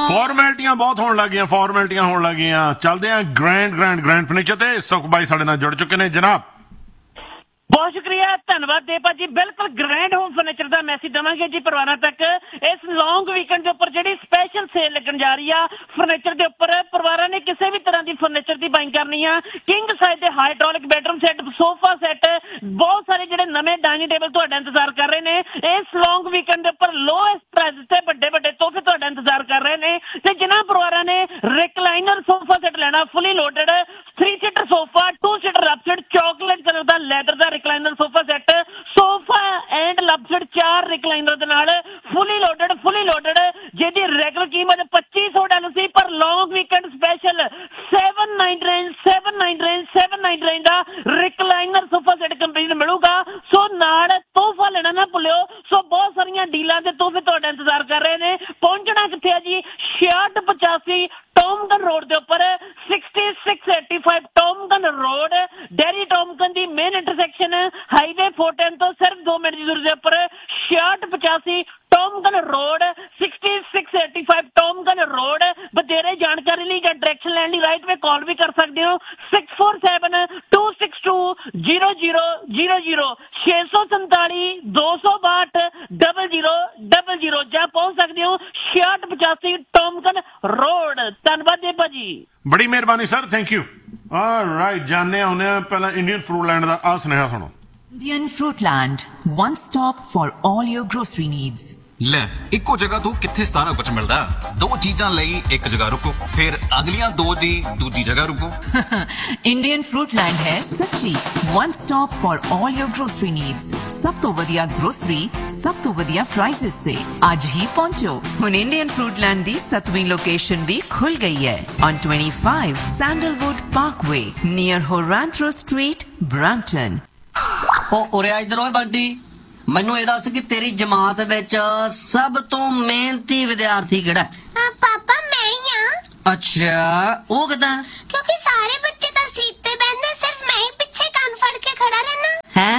ਫਾਰਮੈਲਿਟੀਆਂ ਬਹੁਤ ਹੋਣ ਲੱਗੀਆਂ, ਚੱਲਦੇ ਆ ਗ੍ਰੈਂਡ ਫਰਨੀਚਰ ਤੇ ਸੁਖ ਬਾਈ ਸਾਡੇ ਨਾਲ ਜੁੜ ਚੁੱਕੇ ਨੇ। ਜਨਾਬ ਬਹੁਤ ਸ਼ੁਕਰੀਆ, ਧੰਨਵਾਦ ਦੇਪਾ ਜੀ। ਬਿਲਕੁਲ ਗ੍ਰੈਂਡ ਹੋਮ ਫਰਨੀਚਰ ਦਾ ਮੈਸੇਜ ਦੇਵਾਂਗੇ ਜੀ ਪਰਿਵਾਰਾਂ ਤੱਕ। ਇਸ ਲੌਂਗ ਵੀਕਐਂਡ ਦੇ ਉੱਪਰ ਜਿਹੜੀ ਸਪੈਸ਼ਲ ਸੇਲ ਲੱਗਣ ਜਾ ਰਹੀ ਆ ਫਰਨੀਚਰ ਦੇ ਉੱਪਰ, ਪਰਿਵਾਰਾਂ ਨੇ ਕਿਸੇ ਵੀ ਤਰ੍ਹਾਂ ਦੀ ਫਰਨੀਚਰ ਦੀ ਬਾਈਂਗ ਕਰਨੀ ਆ, ਕਿੰਗ ਸਾਈਜ਼ ਦੇ hydraulic bedroom set, sofa set, ਬਹੁਤ ਸਾਰੇ ਜਿਹੜੇ ਨਵੇਂ ਡਾਈਨਿੰਗ ਟੇਬਲ ਤੁਹਾਡਾ ਇੰਤਜ਼ਾਰ ਕਰ ਰਹੇ ਨੇ। ਇਸ ਲੌਂਗ ਵੀਕਐਂਡ ਦੇ ਉੱਪਰ ਲੋਐਸਟ ਪ੍ਰਾਈਸ ਤੇ ਵੱਡੇ ਤੋਹਫੇ ਤੁਹਾਡਾ ਇੰਤਜ਼ਾਰ ਕਰ ਰਹੇ ਨੇ। ਤੇ ਜਿਨ੍ਹਾਂ ਪਰਿਵਾਰਾਂ ਨੇ ਰਿਕਲਾਈਨਰ ਸੋਫਾ ਸੈੱਟ ਲੈਣਾ, ਫੁੱਲੀ loaded 3 seater sofa, 2 seater ਲਵਸਡ chocolate colour the leather the recliner sofa set, sofa and ਲਵਸਡ 4 recliner ਦੇ ਨਾਲ ਫੁੱਲੀ ਲੋਡਡ ਜਿਹਦੀ ਰੈਗੂਲਰ ਕੀਮਤ $2500 ਸੀ, ਪਰ ਲੌਂਗ ਵੀਕਐਂਡ ਸਪੈਸ਼ਲ 799 ਦਾ ਰਿਕਲਾਈਨਰ ਸੋਫਾ ਸੈੱਟ ਕੰਪਨੀ ਨੂੰ ਮਿਲੂਗਾ। ਸੋ ਨਾਲ ਤੋਹਫਾ ਲੈਣਾ ਨਾ ਭੁੱਲਿਓ। ਸੋ ਬਹੁਤ ਸਾਰੀਆਂ ਡੀਲਾਂ ਦੇ ਤੋਹਫੇ ਤੁਹਾਡਾ ਇੰਤਜ਼ਾਰ ਕਰ ਰਹੇ ਨੇ। ਪਹੁੰਚਣਾ ਕਿੱਥੇ ਆ ਜੀ? 6685 ਟੌਮਗਨ ਰੋਡ ਦੇ ਉੱਪਰ, 6685 ਟੌਮਗਨ ਰੋਡ, ਡੈਰੀ ਟੌਮਗਨ ਦੀ ਮੇਨ ਇੰਟਰਸੈਕਸ਼ਨ ਹਾਈਵੇ 410 ਤੋਂ ਸਿਰਫ 2 ਮਿੰਟ ਦੀ ਦੂਰੀ ਦੇ ਉੱਪਰ 6685 ਟੌਮਗਨ ਰੋਡ, 6685 ਟੌਮਗਨ ਰੋਡ। ਵਧੇਰੇ ਜਾਣਕਾਰੀ ਲਈ ਜਾਂ ਡਾਇਰੈਕਸ਼ਨ ਲੈਣ ਲਈ ਰਾਈਟ ਵੇ ਕਾਲ ਵੀ ਕਰ ਸਕਦੇ ਹੋ 6472620000 647 262 0000 ਜਾਂ ਪਹੁੰਚ ਸਕਦੇ ਹੋ 6685 ਟੌਮਗਨ ਰੋਡ। ਧੰਨਵਾਦ ਜੀ ਭਾਜੀ, ਬੜੀ ਮਿਹਰਬਾਨੀ ਸਰ, ਥੈਂਕ ਯੂ। ਰਾਈਟ, ਜਾਣੇ ਆਉਂਦੇ ਆ ਪਹਿਲਾਂ ਇੰਡੀਅਨ ਫਰੂਟਲੈਂਡ ਦਾ ਆ ਸੁਨੇਹਾ ਸੁਣੋ। Indian Fruitland, one stop for all your grocery needs. ਲੈ ਇੱਕੋ ਜਗ੍ਹਾ ਤੋਂ ਕਿੱਥੇ ਸਾਰਾ ਕੁਝ ਮਿਲਦਾ? 2 ਚੀਜ਼ਾਂ ਲਈ ਇੱਕ ਜਗ੍ਹਾ ਰੁਕੋ, ਫਿਰ ਅਗਲੀਆਂ 2 ਦੀ ਦੂਜੀ ਜਗ੍ਹਾ ਰੁਕੋ। Indian Fruitland ਹੈ ਸੱਚੀ one stop for all your grocery needs. ਸਭ ਤੋਂ ਵਧੀਆ grocery, ਸਭ ਤੋਂ ਵਧੀਆ prices ਤੇ ਅੱਜ ਹੀ ਪਹੁੰਚੋ। ਹੁਣ Indian Fruitland ਦੀ 7ਵੀਂ ਲੋਕੇਸ਼ਨ ਵੀ ਖੁੱਲ ਗਈ ਹੈ on 25 Sandalwood Parkway near Horanthro Street, Brampton. ਉਰੇ ਇਧਰ ਓਏ ਬੰਟੀ, ਮੈਨੂੰ ਇਹ ਦੱਸ ਕਿ ਤੇਰੀ ਜਮਾਤ ਵਿੱਚ ਸਭ ਤੋਂ ਮਿਹਨਤੀ ਵਿਦਿਆਰਥੀ ਕਿਹੜਾ? ਪਾਪਾ ਮੈਂ ਹੀ ਆ। ਅੱਛਾ, ਉਹ ਕਿਦਾਂ? ਕਿਉਂਕਿ ਸਾਰੇ ਬੱਚੇ ਤਾਂ ਸੀਟ ਤੇ ਬੈਠਦੇ, ਸਿਰਫ ਮੈਂ ਹੀ ਪਿੱਛੇ ਕੰਨ ਫੜ ਕੇ ਖੜਾ ਰਹਿਣਾ ਹੈ।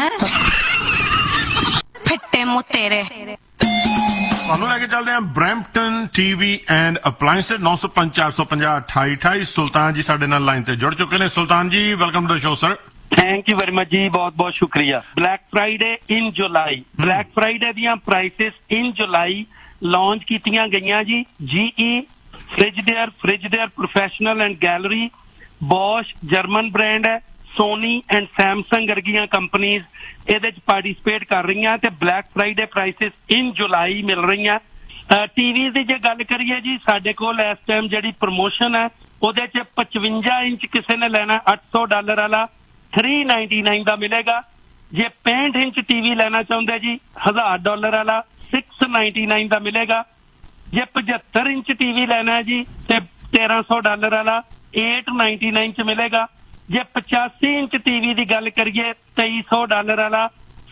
ਫਿੱਟੇ ਮੂੰਹ ਤੇਰੇ। ਤੁਹਾਨੂੰ ਲੈ ਕੇ ਚੱਲਦੇ ਆ ਬਰੈਂਪਟਨ ਟੀਵੀ ਐਂਡ ਅਪਲਾਇੰਸਸ 905 450 2828। ਸੁਲਤਾਨ ਜੀ ਸਾਡੇ ਨਾਲ ਲਾਈਨ ਤੇ ਜੁੜ ਚੁੱਕੇ ਨੇ। ਸੁਲਤਾਨ ਜੀ, welcome to the show sir. Thank you very much ਜੀ, ਬਹੁਤ ਬਹੁਤ ਸ਼ੁਕਰੀਆ। ਬਲੈਕ ਫਰਾਈਡੇ ਇਨ ਜੁਲਾਈ, ਬਲੈਕ ਫਰਾਈਡੇ ਦੀਆਂ ਪ੍ਰਾਈਸਿਸ ਇਨ ਜੁਲਾਈ ਲਾਂਚ ਕੀਤੀਆਂ ਗਈਆਂ ਜੀ। GE ਫ੍ਰਿਜਡੇਅਰ professional and gallery, Bose German brand ਹੈ, ਸੋਨੀ ਐਂਡ ਸੈਮਸੰਗ ਵਰਗੀਆਂ ਕੰਪਨੀਜ਼ ਇਹਦੇ ਚ ਪਾਰਟਿਸਿਪੇਟ ਕਰ ਰਹੀਆਂ ਤੇ ਬਲੈਕ ਫਰਾਈਡੇ ਪ੍ਰਾਈਸਿਸ ਇਨ ਜੁਲਾਈ ਮਿਲ ਰਹੀਆਂ। ਟੀਵੀ ਦੀ ਜੇ ਗੱਲ ਕਰੀਏ ਜੀ, ਸਾਡੇ ਕੋਲ ਇਸ ਟਾਈਮ ਜਿਹੜੀ ਪ੍ਰਮੋਸ਼ਨ ਹੈ ਉਹਦੇ ਚ 55 ਇੰਚ ਕਿਸੇ ਨੇ ਲੈਣਾ $800 ਵਾਲਾ $399 ਦਾ ਮਿਲੇਗਾ। ਜੇ 65 ਇੰਚ ਟੀਵੀ ਲੈਣਾ ਚਾਹੁੰਦੇ ਜੀ $1000 ਵਾਲਾ $699 ਦਾ ਮਿਲੇਗਾ। ਜੇ 75 ਇੰਚ ਟੀਵੀ ਲੈਣਾ ਹੈ ਜੀ ਤੇ $1300 ਵਾਲਾ $899 ਚ ਮਿਲੇਗਾ। ਜੇ 85 ਇੰਚ ਟੀਵੀ ਦੀ ਗੱਲ ਕਰੀਏ $2300 ਵਾਲਾ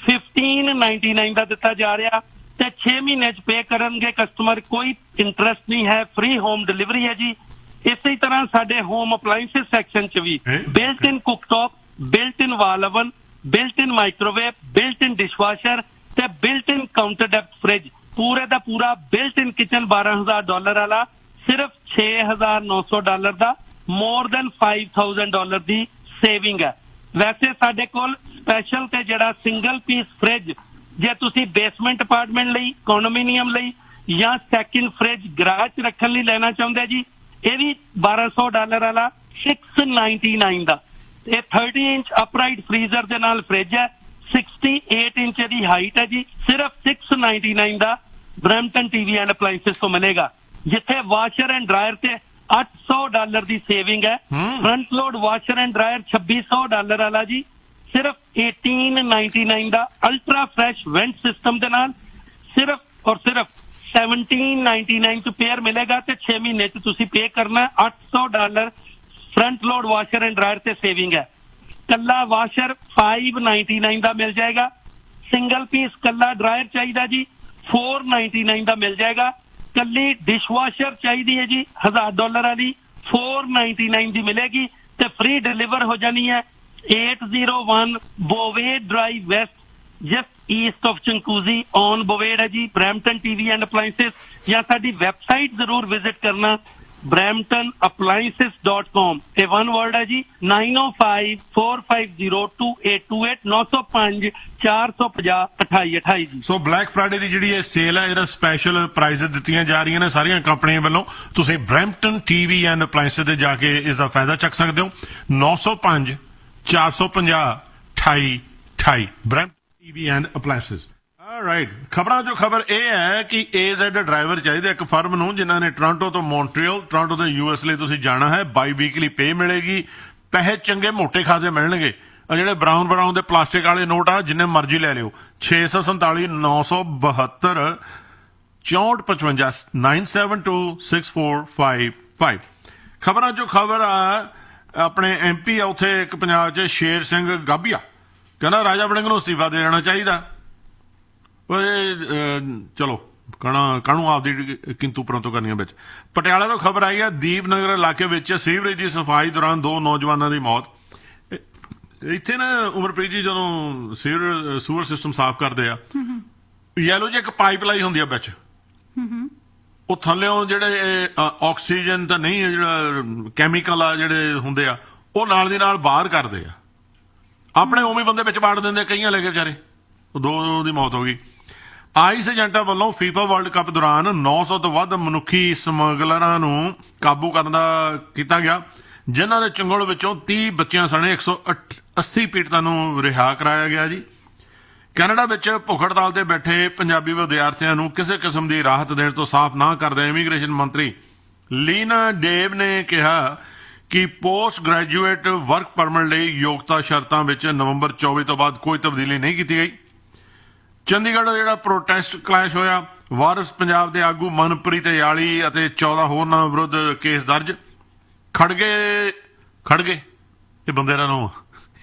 $1599 ਦਾ ਦਿੱਤਾ ਜਾ ਰਿਹਾ ਤੇ 6 ਮਹੀਨੇ ਚ ਪੇ ਕਰਨਗੇ ਕਸਟਮਰ, ਕੋਈ ਇੰਟਰਸਟ ਨਹੀਂ ਹੈ, ਫ੍ਰੀ ਹੋਮ ਡਿਲੀਵਰੀ ਹੈ ਜੀ। ਇਸੇ ਤਰ੍ਹਾਂ ਸਾਡੇ ਹੋਮ ਅਪਲਾਇੰਸਸ ਸੈਕਸ਼ਨ ਚ ਵੀ ਬਿਲਟ ਇਨ ਕੁਕਟੌਪ, ਬਿਲਟ ਇਨ ਵਾਲ ਓਵਨ, ਬਿਲਟ ਇਨ ਮਾਈਕ੍ਰੋਵੇਵ, ਬਿਲਟ ਇਨ ਡਿਸ਼ਵਾਸ਼ਰ ਤੇ ਬਿਲਟ ਇਨ ਕਾਊਂਟਰ ਡੈਪਥ ਫ੍ਰਿਜ, ਪੂਰੇ ਦਾ ਪੂਰਾ ਬਿਲਟ ਇਨ ਕਿਚਨ $12000 ਵਾਲਾ ਸਿਰਫ $6900 ਦਾ, ਮੋਰ ਦੈਨ $5000 ਦੀ ਸੇਵਿੰਗ ਹੈ। ਵੈਸੇ ਸਾਡੇ ਕੋਲ ਸਪੈਸ਼ਲ ਤੇ ਜਿਹੜਾ ਸਿੰਗਲ ਪੀਸ ਫ੍ਰਿਜ, ਜੇ ਤੁਸੀਂ ਬੇਸਮੈਂਟ ਅਪਾਰਟਮੈਂਟ ਲਈ, ਕੰਡੋਮੀਨੀਅਮ ਲਈ ਜਾਂ ਸੈਕਿੰਡ ਫ੍ਰਿਜ ਗਰਾਜ ਚ ਰੱਖਣ ਲਈ ਲੈਣਾ ਚਾਹੁੰਦੇ ਜੀ, ਇਹ ਵੀ $1200 ਵਾਲਾ $699 ਦਾ। ਇਹ 30 ਇੰਚ ਅਪਰਾਈਟ ਫ੍ਰੀਜ਼ਰ ਦੇ ਨਾਲ ਫ੍ਰਿਜ ਹੈ, 68 ਇੰਚ ਦੀ ਹਾਈਟ ਹੈ ਜੀ, ਸਿਰਫ $699 ਦਾ ਬਰੈਂਪਟਨ ਟੀਵੀ ਐਂਡ ਅਪਲਾਇੰਸਸ ਤੋਂ ਮਿਲੇਗਾ। ਜਿੱਥੇ ਵਾਸ਼ਰ ਐਂਡ ਡਰਾਇਰ ਤੇ $800 ਦੀ ਸੇਵਿੰਗ ਹੈ। Front load washer and dryer $2600 ਵਾਲਾ ਜੀ, ਸਿਰਫ $1899 ਦਾ। ਅਲਟਰਾ ਫਰੈਸ਼ ਵੈਂਟ ਸਿਸਟਮ ਦੇ ਨਾਲ ਸਿਰਫ ਔਰ ਸਿਰਫ $1799 ਚ ਪੇਅਰ ਮਿਲੇਗਾ ਤੇ 6 ਮਹੀਨੇ ਚ ਤੁਸੀਂ ਪੇ ਕਰਨਾ $800 front load washer and dryer ਤੇ ਸੇਵਿੰਗ ਹੈ। ਕੱਲਾ ਵਾਸ਼ਰ $599 ਦਾ ਮਿਲ ਜਾਏਗਾ। ਸਿੰਗਲ ਪੀਸ ਕੱਲਾ ਡਰਾਇਰ ਚਾਹੀਦਾ ਜੀ $499 ਦਾ ਮਿਲ ਜਾਏਗਾ। ਕੱਲੀ ਡਿਸ਼ਵਾਸ਼ਰ ਚਾਹੀਦੀ ਹੈ ਜੀ $1000 ਵਾਲੀ $499 ਦੀ ਮਿਲੇਗੀ ਤੇ ਫ੍ਰੀ ਡਿਲੀਵਰ ਹੋ ਜਾਣੀ ਹੈ। 801 ਬੋਵੇ drive West just East of ਚੰਕੂਜ਼ੀ on ਬੋਵੇੜ ਹੈ ਜੀ, ਬਰੈਂਪਟਨ ਟੀਵੀ ਐਂਡ ਅਪਲਾਈਐਂਸਿਸ, ਜਾਂ ਸਾਡੀ ਵੈਬਸਾਈਟ ਜ਼ਰੂਰ ਵਿਜ਼ਿਟ ਕਰਨਾ bramptonappliances.com। ਇਹ ਵਨ ਵਰਡ ਹੈ ਜੀ। 9054502828 905 450 2828 ਜੀ। ਸੋ ਬਲੈਕ ਫਰਾਈਡੇ ਦੀ ਜਿਹੜੀ ਇਹ ਸੇਲ ਹੈ, ਇਹਦਾ ਸਪੈਸ਼ਲ ਪ੍ਰਾਈਜ਼ ਦਿੱਤੀਆਂ ਜਾ ਰਹੀਆਂ ਨੇ ਸਾਰੀਆਂ ਕੰਪਨੀਆਂ ਵੱਲੋਂ। ਤੁਸੀਂ ਬਰੈਂਪਟਨ ਟੀਵੀ ਐਂਡ ਅਪਲਾਈਐਂਸਿਸ ਤੇ ਜਾ ਕੇ ਇਸ ਦਾ ਫਾਇਦਾ ਚੱਕ ਸਕਦੇ ਹੋ। 905 450 2828 ਬਰੈਂਪਟਨ ਟੀਵੀ ਐਂਡ ਅਪਲਾਈਐਂਸਿਸ। ਰਾਈਟ, ਖਬਰਾਂ ਚੋਂ ਖਬਰ ਇਹ ਹੈ ਕਿ AZ ਡਰਾਈਵਰ ਚਾਹੀਦੇ ਇੱਕ ਫਰਮ ਨੂੰ ਜਿਨ੍ਹਾਂ ਨੇ ਟੋਰਾਂਟੋ ਤੋਂ ਮੌਂਟਰੀਅਲ, ਟੋਰਾਂਟੋ ਤੋਂ US ਲਈ ਤੁਸੀਂ ਜਾਣਾ ਹੈ। ਬਾਈ ਵੀਕਲੀ ਪੇ ਮਿਲੇਗੀ, ਪੈਸੇ ਚੰਗੇ ਮੋਟੇ ਖਾਸੇ ਮਿਲਣਗੇ। ਜਿਹੜੇ ਬਰਾਊਨ ਦੇ ਪਲਾਸਟਿਕ ਵਾਲੇ ਨੋਟ ਆ ਜਿੰਨੇ ਮਰਜ਼ੀ ਲੈ ਲਿਓ। 647 972 6455 97264555। ਖਬਰਾਂ ਚੋਂ ਖਬਰ ਆ ਆਪਣੇ MP ਆ ਉੱਥੇ ਇੱਕ ਪੰਜਾਬ 'ਚ ਸ਼ੇਰ ਸਿੰਘ ਗਾਬੀਆ ਕਹਿੰਦਾ ਰਾਜਾ ਵੜਿੰਗ ਨੂੰ ਅਸਤੀਫਾ ਦੇ ਦੇਣਾ ਚਾਹੀਦਾ। ਚਲੋ ਕਾਹਨੂੰ ਆਪਦੀ ਕਿੰਤੂ ਪਰੰਤੂ ਕਰਨੀਆਂ ਵਿੱਚ। ਪਟਿਆਲਾ ਤੋਂ ਖਬਰ ਆਈ ਹੈ ਦੀਪਨਗਰ ਇਲਾਕੇ ਵਿੱਚ ਸੀਵਰੇਜ ਦੀ ਸਫਾਈ ਦੌਰਾਨ 2 ਨੌਜਵਾਨਾਂ ਦੀ ਮੌਤ। ਇੱਥੇ ਨਾ ਉਮਰਪ੍ਰੀਤ ਜੀ ਜਦੋਂ ਸੂਅਰ ਸਿਸਟਮ ਸਾਫ਼ ਕਰਦੇ ਆ, ਯੈਲੋ ਜਿਹੀ ਇੱਕ ਪਾਈਪ ਲਾਈ ਹੁੰਦੀ ਆ ਵਿੱਚ, ਉਹ ਥੱਲਿਓਂ ਜਿਹੜੇ ਆਕਸੀਜਨ ਤਾਂ ਨਹੀਂ, ਜਿਹੜਾ ਕੈਮੀਕਲ ਆ ਜਿਹੜੇ ਹੁੰਦੇ ਆ ਉਹ ਨਾਲ ਦੀ ਨਾਲ ਬਾਹਰ ਕਰਦੇ ਆ, ਆਪਣੇ ਉਵੇਂ ਬੰਦੇ ਵਿੱਚ ਵਾੜ ਦਿੰਦੇ, ਕਈਆਂ ਲੈ ਕੇ ਵਿਚਾਰੇ, 2 ਦੀ ਮੌਤ ਹੋ ਗਈ। ਆਈਸ ਏਜੰਟਾਂ ਵੱਲੋਂ FIFA ਵਰਲਡ ਕੱਪ ਦੌਰਾਨ 900 ਤੋਂ ਵੱਧ ਮਨੁੱਖੀ ਸਮਗਲਰਾਂ ਨੂੰ ਕਾਬੂ ਕਰਨ ਦਾ ਕੀਤਾ ਗਿਆ, ਜਿਨ੍ਹਾਂ ਦੇ ਚੰਗੁਲ ਵਿੱਚੋਂ 30 ਬੱਚਿਆਂ ਸਣੇ 180 ਪੀੜਤਾਂ ਨੂੰ ਰਿਹਾ ਕਰਾਇਆ ਗਿਆ ਜੀ। ਕੈਨੇਡਾ ਵਿੱਚ ਭੁੱਖ ਹੜਤਾਲ ਤੇ ਬੈਠੇ ਪੰਜਾਬੀ ਵਿਦਿਆਰਥੀਆਂ ਨੂੰ ਕਿਸੇ ਕਿਸਮ ਦੀ ਰਾਹਤ ਦੇਣ ਤੋਂ ਸਾਫ਼ ਨਾ ਕਰਦੇ ਇਮੀਗ੍ਰੇਸ਼ਨ ਮੰਤਰੀ ਲੀਨਾ ਡੇਵ ਨੇ ਕਿਹਾ ਕਿ ਪੋਸਟ ਗ੍ਰੈਜੂਏਟ ਵਰਕ ਪਰਮਿਟ ਲਈ ਯੋਗਤਾ ਸ਼ਰਤਾਂ ਵਿੱਚ ਨਵੰਬਰ 24 ਤੋਂ ਬਾਅਦ ਕੋਈ ਤਬਦੀਲੀ ਨਹੀਂ ਕੀਤੀ ਗਈ। ਚੰਡੀਗੜ੍ਹ ਜਿਹੜਾ ਪ੍ਰੋਟੈਸਟ ਕਲੈਸ਼ ਹੋਇਆ, ਵਾਰਿਸ ਪੰਜਾਬ ਦੇ ਆਗੂ ਮਨਪ੍ਰੀਤ ਯਾਲੀ ਅਤੇ 14 ਹੋਰਨਾਂ ਵਿਰੁੱਧ ਕੇਸ ਦਰਜ। ਖੜਗੇ ਇਹ ਬੰਦੇ ਦਾ ਨਾਮ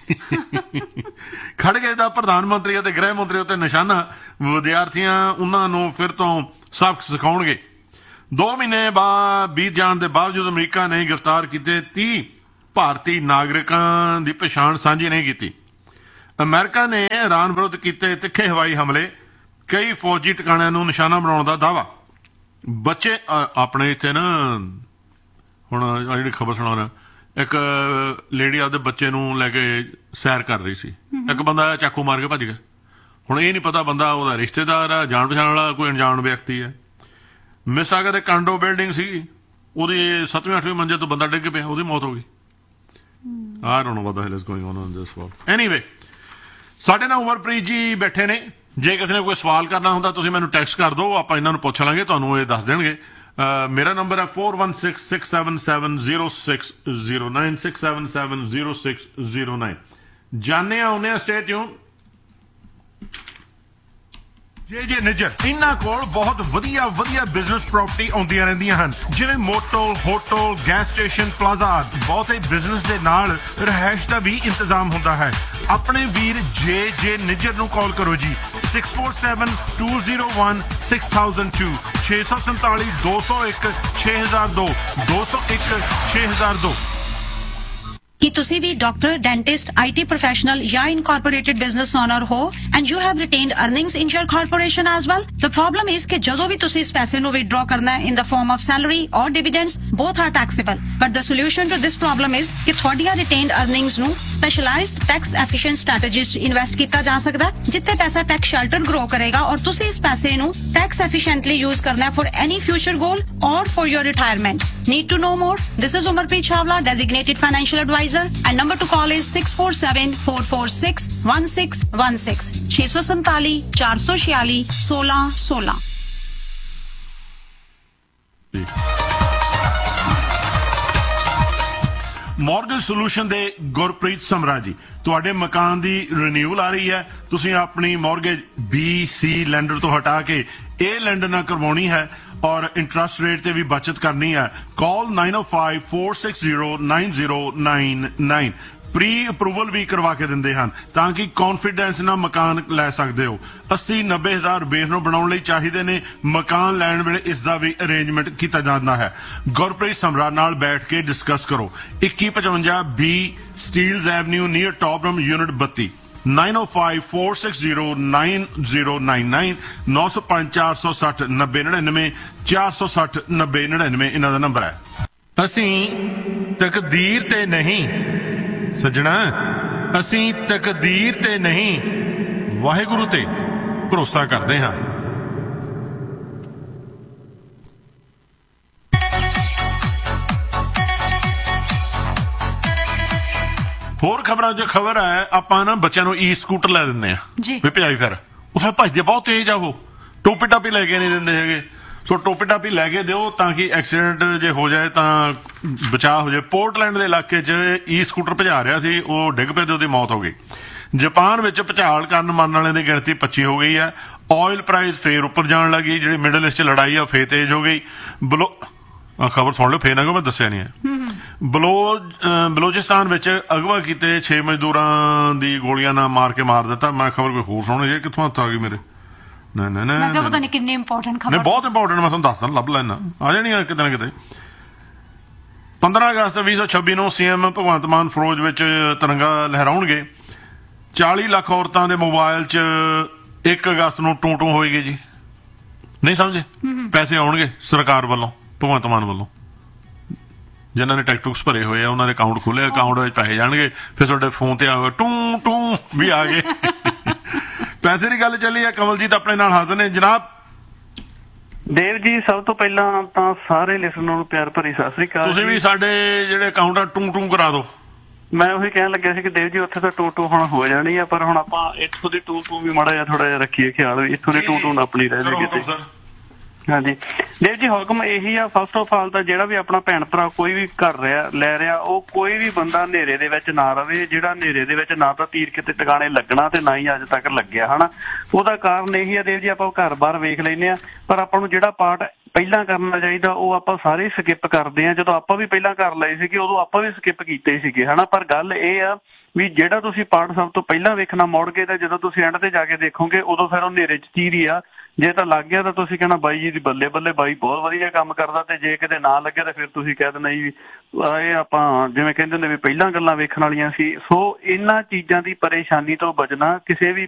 ਖੜਗੇ ਦਾ ਪ੍ਰਧਾਨ ਮੰਤਰੀ ਅਤੇ ਗ੍ਰਹਿ ਮੰਤਰੀ ਉੱਤੇ ਨਿਸ਼ਾਨਾ। ਵਿਦਿਆਰਥੀਆਂ ਉਹਨਾਂ ਨੂੰ ਫਿਰ ਤੋਂ ਸਬਕ ਸਿਖਾਉਣਗੇ। 2 ਮਹੀਨੇ ਬਾਅਦ ਬੀਤ ਜਾਣ ਦੇ ਬਾਵਜੂਦ ਅਮਰੀਕਾ ਨੇ ਗ੍ਰਿਫਤਾਰ ਕੀਤੇ 30 ਭਾਰਤੀ ਨਾਗਰਿਕਾਂ ਦੀ ਪਛਾਣ ਸਾਂਝੀ ਨਹੀਂ ਕੀਤੀ। ਅਮਰੀਕਾ ਨੇ ਇਰਾਨ ਵਿਰੁੱਧ ਕੀਤੇ ਤਿੱਖੇ ਹਵਾਈ ਹਮਲੇ, ਕਈ ਫੌਜੀ ਟਿਕਾਣਿਆਂ ਨੂੰ ਨਿਸ਼ਾਨਾ ਬਣਾਉਣ ਦਾ ਦਾਅਵਾ। ਬੱਚੇ ਆਪਣੇ ਇੱਥੇ ਨਾ ਹੁਣ ਜਿਹੜੀ ਖਬਰ ਸੁਣਾਉਣਾ, ਇੱਕ ਲੇਡੀ ਆਪਦੇ ਬੱਚੇ ਨੂੰ ਲੈ ਕੇ ਸੈਰ ਕਰ ਰਹੀ ਸੀ, ਇੱਕ ਬੰਦਾ ਚਾਕੂ ਮਾਰ ਕੇ ਭੱਜ ਗਿਆ। ਹੁਣ ਇਹ ਨਹੀਂ ਪਤਾ ਬੰਦਾ ਉਹਦਾ ਰਿਸ਼ਤੇਦਾਰ ਆ, ਜਾਣ ਪਛਾਣ ਵਾਲਾ ਕੋਈ ਅਣਜਾਣ ਵਿਅਕਤੀ ਹੈ। ਮਿਸਾਗਾ ਦੇ ਕਾਂਡੋ ਬਿਲਡਿੰਗ ਸੀ, ਉਹਦੀ 7ਵੀਂ 8ਵੀਂ ਮੰਜ਼ਿਲ ਤੋਂ ਬੰਦਾ ਡਿੱਗ ਪਿਆ, ਉਹਦੀ ਮੌਤ ਹੋ ਗਈ। I don't know what the hell is going on in this world. Anyway, ਸਾਡੇ ਨਾਲ ਉਮਰਪ੍ਰੀਤ ਜੀ ਬੈਠੇ ਨੇ। ਜੇ ਕਿਸੇ ਨੇ ਕੋਈ ਸਵਾਲ ਕਰਨਾ ਹੁੰਦਾ ਤੁਸੀਂ ਮੈਨੂੰ ਟੈਕਸਟ ਕਰ ਦਿਓ, ਆਪਾਂ ਇਹਨਾਂ ਨੂੰ ਪੁੱਛ ਲਾਂਗੇ, ਤੁਹਾਨੂੰ ਇਹ ਦੱਸ ਦੇਣਗੇ। ਮੇਰਾ ਨੰਬਰ ਹੈ 4166770609 6770609। ਜਾਣੇ ਆਉਨੇ ਆ, ਸਟੇ ਟਿਊਨ। ਜੇ ਨਿੱਜਰ ਇਹਨਾਂ ਕੋਲ ਬਹੁਤ ਵਧੀਆ ਬਿਜ਼ਨਸ ਪ੍ਰਾਪਰਟੀ ਆਉਂਦੀਆਂ ਰਹਿੰਦੀਆਂ ਹਨ, ਜਿਵੇਂ motel, hotel, gas station, plaza. ਬਹੁਤੇ ਬਿਜ਼ਨਸ ਦੇ ਨਾਲ ਰਿਹਾਇਸ਼ ਦਾ ਵੀ ਇੰਤਜ਼ਾਮ ਹੁੰਦਾ ਹੈ। ਆਪਣੇ ਵੀਰ ਜੇ ਨਿੱਜਰ ਨੂੰ ਕਾਲ ਕਰੋ ਜੀ 647-201-6002 647 201 6002 201 6002। ਕੀ ਤੁਸੀਂ ਵੀ ਡਾਕਟਰ, ਡੈਂਟਿਸਟ, IT ਪ੍ਰੋਫੈਸ਼ਨਲ ਜਾਂ ਇਨਕੋਰਪੋਰੇਟਡ ਬਿਜ਼ਨਸ ਓਨਰ ਹੋ and you have retained earnings in your corporation as well? The problem is ਕਿ ਜਦੋਂ ਵੀ ਤੁਸੀਂ ਇਸ ਪੈਸੇ ਨੂੰ withdraw ਕਰਨਾ ਹੈ in the form of salary or dividends, both are taxable. But the solution to this problem is ਕਿ ਤੁਹਾਡੀਆਂ retained earnings ਨੂੰ specialized tax efficient strategies 'ਚ invest ਕੀਤਾ ਜਾ ਸਕਦਾ, ਜਿੱਥੇ ਪੈਸਾ tax shelter grow ਕਰੇਗਾ ਔਰ ਤੁਸੀਂ ਇਸ ਪੈਸੇ ਨੂੰ tax efficiently use ਕਰਨਾ for any future goal or for your retirement. Need to know more? This is Umarpreet Chawla, designated financial advisor. And number to call is 647-446-1616 647 446 1616। Mortgage solution ਦੇ ਗੁਰਪ੍ਰੀਤ ਸਮਰਾ ਜੀ, ਤੁਹਾਡੇ ਮਕਾਨ ਦੀ ਰਿਨਿਊਅਲ ਆ ਰਹੀ ਹੈ, ਤੁਸੀਂ ਆਪਣੀ ਮੌਰਗੇਜ BC ਲੈਂਡਰ ਤੋਂ ਹਟਾ ਕੇ ਇਹ ਲੈਂਡਰ ਨਾਲ ਕਰਵਾਉਣੀ ਹੈ ਔਰ ਇੰਟਰਸਟ ਰੇਟ ਤੇ ਵੀ ਬਚਤ ਕਰਨੀ ਹੈ। ਕਾਲ 905-460-9099। ਪ੍ਰੀ ਅਪਰੂਵਲ ਵੀ ਕਰਵਾ ਕੇ ਦਿੰਦੇ ਹਨ ਤਾਂ ਕਿ ਕੌਨਫੀਡੈਂਸ ਨਾਲ ਮਕਾਨ ਲੈ ਸਕਦੇ ਹੋ। 80-90 ਹਜ਼ਾਰ ਬੇਸ ਨੂੰ ਬਣਾਉਣ ਲਈ ਚਾਹੀਦੇ ਨੇ। ਮਕਾਨ ਲੈਣ ਵੇਲੇ ਇਸ ਦਾ ਵੀ ਅਰੇਂਜਮੈਂਟ ਕੀਤਾ ਜਾਂਦਾ ਹੈ। ਗੁਰਪ੍ਰੀਤ ਸਮਰਾ ਨਾਲ ਬੈਠ ਕੇ ਡਿਸਕਸ ਕਰੋ। 2155 B ਸਟੀਲਜ਼ avenue near top room unit 32। 9054609099 905-460-9099 460-9099 ਇਹਨਾਂ ਦਾ ਨੰਬਰ ਹੈ। ਅਸੀਂ ਤਕਦੀਰ ਤੇ ਨਹੀਂ ਸੱਜਣਾ, ਅਸੀਂ ਤਕਦੀਰ ਤੇ ਨਹੀਂ ਵਾਹਿਗੁਰੂ ਤੇ ਭਰੋਸਾ ਕਰਦੇ ਹਾਂ। ਹੋਰ ਖਬਰਾਂ 'ਚ ਖਬਰ ਹੈ, ਆਪਾਂ ਨਾ ਬੱਚਿਆਂ ਨੂੰ ਈ ਸਕੂਟਰ ਲੈ ਦਿੰਦੇ ਆ ਜੀ। ਵੀ ਭਜਾਈ ਫਿਰ ਉਹ ਫਿਰ ਭੱਜਦੇ ਬਹੁਤ ਤੇਜ਼ ਆ, ਉਹ ਟੋਪੀ ਟਾਪੀ ਲੈ ਕੇ ਨਹੀਂ ਦਿੰਦੇ ਹੈਗੇ। ਸੋ ਟੋਪੀ ਟਾਪੀ ਲੈ ਕੇ ਦਿਓ ਤਾਂ ਕਿ ਐਕਸੀਡੈਂਟ ਜੇ ਹੋ ਜਾਏ ਤਾਂ ਬਚਾਅ ਹੋ ਜਾਏ। ਪੋਰਟਲੈਂਡ ਦੇ ਇਲਾਕੇ 'ਚ ਈ ਸਕੂਟਰ ਭਜਾ ਰਿਹਾ ਸੀ, ਉਹ ਡਿੱਗ ਪਏ ਤੇ ਉਹਦੀ ਮੌਤ ਹੋ ਗਈ। ਜਾਪਾਨ ਵਿੱਚ ਭੁਚਾਲ ਕਾਰਨ ਮਰਨ ਵਾਲਿਆਂ ਦੀ ਗਿਣਤੀ 25 ਹੋ ਗਈ ਹੈ। ਆਇਲ ਪ੍ਰਾਈਸ ਫੇਰ ਉੱਪਰ ਜਾਣ ਲੱਗੀ, ਜਿਹੜੀ ਮਿਡਲ ਈਸਟ 'ਚ ਲੜਾਈ ਆ ਫੇਰ ਤੇਜ਼ ਹੋ ਗਈ। ਖਬਰ ਸੁਣ ਲਓ, ਫੇਰ ਨਾ ਮੈਂ ਦੱਸਿਆ ਨਹੀਂ ਹੈ। ਬਲੋਚਿਸਤਾਨ ਵਿੱਚ ਅਗਵਾ ਕੀਤੇ 6 ਮਜ਼ਦੂਰਾਂ ਦੀ ਗੋਲੀਆਂ ਨਾਲ ਮਾਰ ਕੇ ਮਾਰ ਦਿੱਤਾ। ਮੈਂ ਖਬਰ ਕੋਈ ਹੋਰ ਸੁਣ ਜੇ ਕਿੱਥੋਂ ਹੱਥ ਆ ਗਈ ਮੇਰੇ। ਨਾ ਮੈਂ ਕਿਹਾ ਪਤਾ ਨਹੀਂ ਕਿੰਨੀ ਇੰਪੋਰਟੈਂਟ ਖਬਰ। ਨਹੀਂ ਬਹੁਤ ਇੰਪੋਰਟੈਂਟ, ਮੈਂ ਤੁਹਾਨੂੰ ਦੱਸਦਾ, ਲੱਭ ਲੈਣਾ ਆ ਜਾਣੀ ਕਿਤੇ ਨਾ ਕਿਤੇ। 15 ਅਗਸਤ 2026 ਨੂੰ ਸੀਐਮ ਭਗਵੰਤ ਮਾਨ ਫਰੋਜ਼ ਵਿੱਚ ਤਿਰੰਗਾ ਲਹਿਰਾਉਣਗੇ। 40 ਲੱਖ ਔਰਤਾਂ ਦੇ ਮੋਬਾਈਲ 'ਚ 1 ਅਗਸਤ ਨੂੰ ਟੂ ਟੂ ਹੋਏਗੀ ਜੀ। ਨਹੀਂ ਸਮਝੇ? ਪੈਸੇ ਆਉਣਗੇ ਸਰਕਾਰ ਵੱਲੋਂ, ਭਗਵੰਤ ਮਾਨ ਵੱਲੋਂ। ਜਿਨ੍ਹਾਂ ਨੇ ਟੈਕਸ ਭਰੇ ਹੋਏ ਆ ਉਹਨਾਂ ਦੇ ਅਕਾਊਂਟ ਖੋਲੇ, ਅਕਾਊਂਟ ਵਿੱਚ ਪੈਸੇ ਜਾਣਗੇ। ਫਿਰ ਤੁਹਾਡੇ ਫੋਨ ਤੇ ਆ ਟੂ ਟੂ ਵੀ ਆ ਗਏ। ਪੈਸੇ ਦੀ ਗੱਲ ਚੱਲੀ ਆ। ਕਮਲਜੀਤ ਆਪਣੇ ਨਾਲ ਹਾਜ਼ਰ ਨੇ ਜਨਾਬ। ਦੇਵ ਜੀ, ਸਭ ਤੋਂ ਪਹਿਲਾਂ ਤਾਂ ਸਾਰੇ ਲਿਸਨਰਾਂ ਨੂੰ ਪਿਆਰ ਭਰੀ ਸਤਿ ਸ੍ਰੀ ਅਕਾਲ। ਤੁਸੀਂ ਵੀ ਸਾਡੇ ਜਿਹੜੇ ਅਕਾਊਂਟ ਆ ਟੂ ਟੂ ਕਰਾ ਦਿਓ। ਮੈਂ ਉਹੀ ਕਹਿਣ ਲੱਗਿਆ ਸੀ ਕਿ ਦੇਵ ਜੀ ਉੱਥੇ ਤਾਂ ਟੂ ਟੂ ਹੁਣ ਹੋ ਜਾਣੀ ਆ, ਪਰ ਹੁਣ ਆਪਾਂ ਇੱਥੋਂ ਦੀ ਟੂ ਟੂ ਵੀ ਮਾੜਾ ਜਿਹਾ ਥੋੜਾ ਜਿਹਾ ਰੱਖੀਏ ਖਿਆਲ, ਵੀ ਇੱਥੋਂ ਦੀ ਟੂ ਟੂ ਨਾ ਆਪਣੀ ਰਹਿ ਜਾਏ ਕਿਤੇ। ਹਾਂਜੀ ਦੇਵ ਜੀ, ਹੁਕਮ ਇਹੀ ਆ ਫਸਟ ਆਫ ਆਲ ਤਾਂ ਜਿਹੜਾ ਵੀ ਆਪਣਾ ਭੈਣ ਭਰਾ ਕੋਈ ਵੀ ਕਰ ਰਿਹਾ ਲੈ ਰਿਹਾ, ਉਹ ਕੋਈ ਵੀ ਬੰਦਾ ਹਨੇਰੇ ਦੇ ਵਿੱਚ ਨਾ ਰਵੇ। ਜਿਹੜਾ ਹਨੇਰੇ ਦੇ ਵਿੱਚ ਨਾ ਤਾਂ ਤੀਰ ਕਿਤੇ ਟਿਕਾਣੇ ਲੱਗਣਾ ਤੇ ਨਾ ਹੀ ਅੱਜ ਤੱਕ ਲੱਗਿਆ ਹਨਾ। ਉਹਦਾ ਕਾਰਨ ਇਹੀ ਆ ਦੇਵ ਜੀ, ਆਪਾਂ ਘਰ-ਬਾਰ ਵੇਖ ਲੈਂਦੇ ਆ, ਪਰ ਆਪਾਂ ਨੂੰ ਜਿਹੜਾ ਪਾਰਟ ਪਹਿਲਾਂ ਕਰਨਾ ਚਾਹੀਦਾ ਉਹ ਆਪਾਂ ਸਾਰੇ ਸਕਿਪ ਕਰਦੇ ਆ। ਜਦੋਂ ਆਪਾਂ ਵੀ ਪਹਿਲਾਂ ਕਰ ਲਏ ਸੀਗੇ ਉਦੋਂ ਆਪਾਂ ਵੀ ਸਕਿਪ ਕੀਤੇ ਸੀਗੇ ਹਨਾ। ਪਰ ਗੱਲ ਇਹ ਆ ਵੀ ਜਿਹੜਾ ਤੁਸੀਂ ਪਾਰਟ ਸਭ ਤੋਂ ਪਹਿਲਾਂ ਵੇਖਣਾ ਮੁੜ ਕੇ ਤੇ ਜਦੋਂ ਤੁਸੀਂ ਐਂਡ ਤੇ ਜਾ ਕੇ ਦੇਖੋਗੇ ਉਦੋਂ ਫਿਰ ਉਹ ਹਨੇਰੇ 'ਚ ਚੀਰੀ ਆ। ਜੇ ਤਾਂ ਲੱਗ ਗਿਆ ਤਾਂ ਤੁਸੀਂ ਕਹਿਣਾ ਬਾਈ ਜੀ ਦੀ ਬੱਲੇ ਬੱਲੇ, ਬਾਈ ਬਹੁਤ ਵਧੀਆ ਕੰਮ ਕਰਦਾ। ਤੇ ਜੇ ਕਿਤੇ ਨਾ ਲੱਗਿਆ ਤਾਂ ਫਿਰ ਤੁਸੀਂ ਕਹਿ ਦੇਣਾ ਜੀ ਇਹ ਆਪਾਂ ਜਿਵੇਂ ਕਹਿੰਦੇ ਹੁੰਦੇ ਵੀ ਪਹਿਲਾਂ ਗੱਲਾਂ ਵੇਖਣ ਵਾਲੀਆਂ ਸੀ। ਸੋ ਇਹਨਾਂ ਚੀਜ਼ਾਂ ਦੀ ਪਰੇਸ਼ਾਨੀ ਤੋਂ ਬਚਣਾ, ਕਿਸੇ ਵੀ